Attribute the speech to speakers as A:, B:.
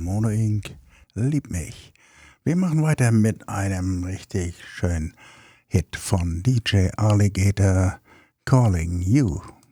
A: Mono Inc. Lieb mich. Wir machen weiter mit einem richtig schönen Hit von DJ Alligator, Calling You.